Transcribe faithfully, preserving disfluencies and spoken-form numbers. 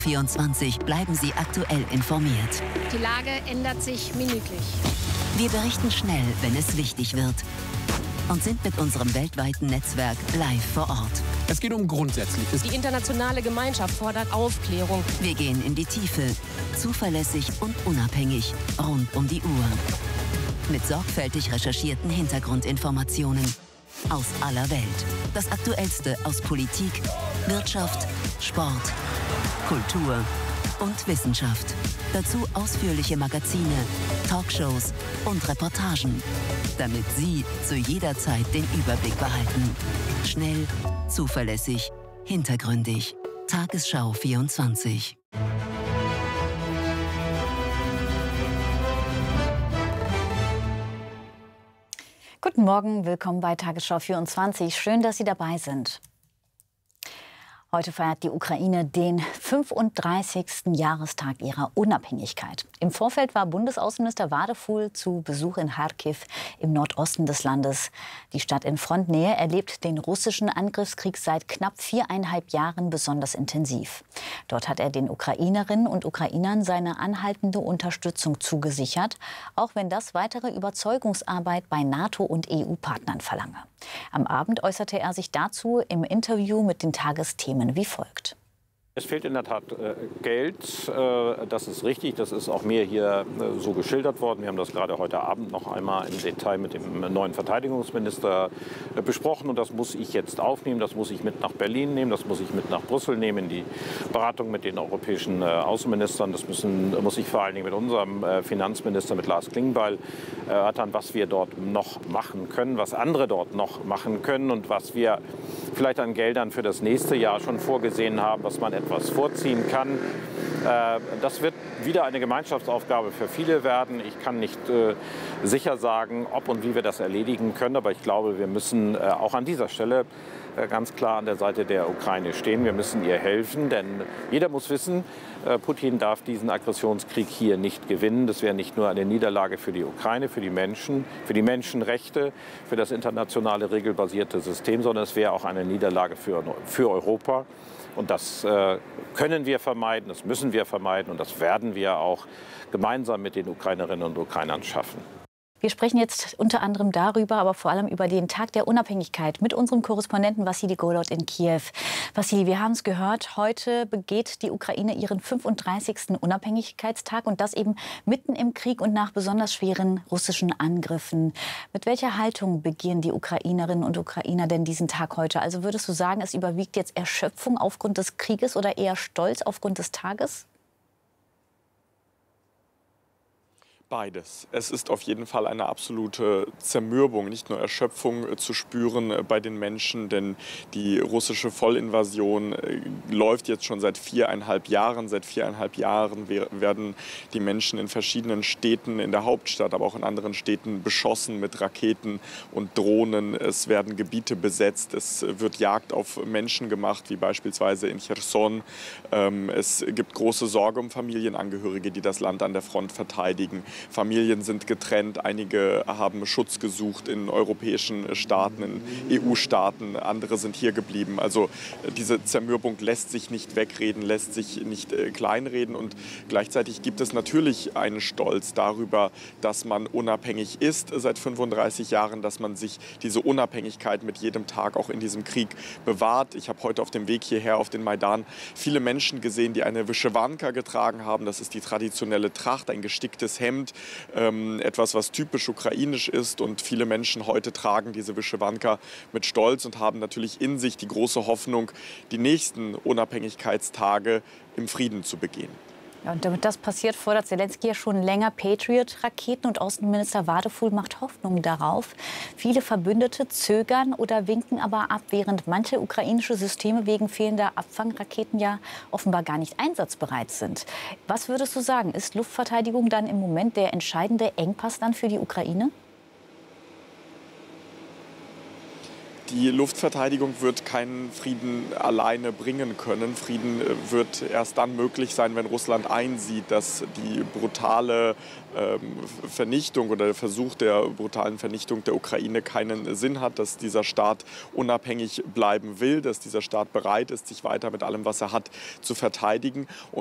vierundzwanzig bleiben Sie aktuell informiert. Die Lage ändert sich minütlich. Wir berichten schnell, wenn es wichtig wird. Und sind mit unserem weltweiten Netzwerk live vor Ort. Es geht um Grundsätzliches. Die internationale Gemeinschaft fordert Aufklärung. Wir gehen in die Tiefe, zuverlässig und unabhängig, rund um die Uhr. Mit sorgfältig recherchierten Hintergrundinformationen aus aller Welt. Das Aktuellste aus Politik, Wirtschaft, Sport, Kultur und Wissenschaft. Dazu ausführliche Magazine, Talkshows und Reportagen, damit Sie zu jeder Zeit den Überblick behalten. Schnell, zuverlässig, hintergründig. Tagesschau vierundzwanzig. Guten Morgen, willkommen bei Tagesschau vierundzwanzig. Schön, dass Sie dabei sind. Heute feiert die Ukraine den fünfunddreißigsten Jahrestag ihrer Unabhängigkeit. Im Vorfeld war Bundesaußenminister Wadefuhl zu Besuch in Charkiw im Nordosten des Landes. Die Stadt in Frontnähe erlebt den russischen Angriffskrieg seit knapp viereinhalb Jahren besonders intensiv. Dort hat er den Ukrainerinnen und Ukrainern seine anhaltende Unterstützung zugesichert, auch wenn das weitere Überzeugungsarbeit bei NATO und E U-Partnern verlange. Am Abend äußerte er sich dazu im Interview mit den Tagesthemen wie folgt. Es fehlt in der Tat äh, Geld, äh, das ist richtig, das ist auch mir hier äh, so geschildert worden. Wir haben das gerade heute Abend noch einmal im Detail mit dem neuen Verteidigungsminister äh, besprochen und das muss ich jetzt aufnehmen, das muss ich mit nach Berlin nehmen, das muss ich mit nach Brüssel nehmen, in die Beratung mit den europäischen äh, Außenministern. Das müssen, muss ich vor allen Dingen mit unserem äh, Finanzminister, mit Lars Klingbeil, erörtern, äh, was wir dort noch machen können, was andere dort noch machen können und was wir vielleicht an Geldern für das nächste Jahr schon vorgesehen haben, was man etwas vorziehen kann. Das wird wieder eine Gemeinschaftsaufgabe für viele werden. Ich kann nicht sicher sagen, ob und wie wir das erledigen können, aber ich glaube, wir müssen auch an dieser Stelle ganz klar an der Seite der Ukraine stehen. Wir müssen ihr helfen, denn jeder muss wissen, Putin darf diesen Aggressionskrieg hier nicht gewinnen. Das wäre nicht nur eine Niederlage für die Ukraine, für die Menschen, für die Menschenrechte, für das internationale regelbasierte System, sondern es wäre auch eine Niederlage für, für Europa. Und das äh, können wir vermeiden, das müssen wir vermeiden und das werden wir auch gemeinsam mit den Ukrainerinnen und Ukrainern schaffen. Wir sprechen jetzt unter anderem darüber, aber vor allem über den Tag der Unabhängigkeit mit unserem Korrespondenten Wassili Golod in Kiew. Wassili, wir haben es gehört, heute begeht die Ukraine ihren fünfunddreißigsten Unabhängigkeitstag und das eben mitten im Krieg und nach besonders schweren russischen Angriffen. Mit welcher Haltung begehen die Ukrainerinnen und Ukrainer denn diesen Tag heute? Also würdest du sagen, es überwiegt jetzt Erschöpfung aufgrund des Krieges oder eher Stolz aufgrund des Tages? Beides. Es ist auf jeden Fall eine absolute Zermürbung, nicht nur Erschöpfung äh, zu spüren äh, bei den Menschen, denn die russische Vollinvasion äh, läuft jetzt schon seit viereinhalb Jahren. Seit viereinhalb Jahren we werden die Menschen in verschiedenen Städten, in der Hauptstadt, aber auch in anderen Städten beschossen mit Raketen und Drohnen. Es werden Gebiete besetzt, es wird Jagd auf Menschen gemacht, wie beispielsweise in Cherson. Ähm, es gibt große Sorge um Familienangehörige, die das Land an der Front verteidigen. Familien sind getrennt, einige haben Schutz gesucht in europäischen Staaten, in E U-Staaten, andere sind hier geblieben. Also diese Zermürbung lässt sich nicht wegreden, lässt sich nicht äh, kleinreden und gleichzeitig gibt es natürlich einen Stolz darüber, dass man unabhängig ist seit fünfunddreißig Jahren, dass man sich diese Unabhängigkeit mit jedem Tag auch in diesem Krieg bewahrt. Ich habe heute auf dem Weg hierher auf den Maidan viele Menschen gesehen, die eine Wyschewanka getragen haben. Das ist die traditionelle Tracht, ein gesticktes Hemd. Ähm, etwas, was typisch ukrainisch ist und viele Menschen heute tragen diese Wyschewanka mit Stolz und haben natürlich in sich die große Hoffnung, die nächsten Unabhängigkeitstage im Frieden zu begehen. Ja, und damit das passiert, fordert Zelensky ja schon länger Patriot-Raketen und Außenminister Wadefuhl macht Hoffnung darauf. Viele Verbündete zögern oder winken aber ab, während manche ukrainische Systeme wegen fehlender Abfangraketen ja offenbar gar nicht einsatzbereit sind. Was würdest du sagen, ist Luftverteidigung dann im Moment der entscheidende Engpass dann für die Ukraine? Die Luftverteidigung wird keinen Frieden alleine bringen können. Frieden wird erst dann möglich sein, wenn Russland einsieht, dass die brutale ähm, Vernichtung oder der Versuch der brutalen Vernichtung der Ukraine keinen Sinn hat, dass dieser Staat unabhängig bleiben will, dass dieser Staat bereit ist, sich weiter mit allem, was er hat, zu verteidigen.